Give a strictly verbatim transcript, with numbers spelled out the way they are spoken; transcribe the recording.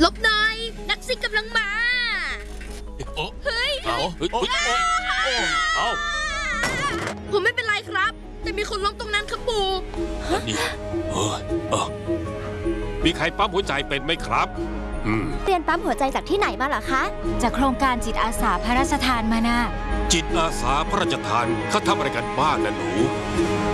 หลบหน่อยนักซิ่งกำลังมาเฮ้ยเอาเฮ้ยเอาผมไม่เป็นไรครับ แต่มีคนล้มตรงนั้นครับปู่นี่เฮ้ยมีใครปั๊มหัวใจเป็นไหมครับเรียนปั๊มหัวใจจากที่ไหนมาเหรอคะจากโครงการจิตอาสาพระราชทานมานะจิตอาสาพระราชทานเขาทำอะไรกันบ้างนะหนู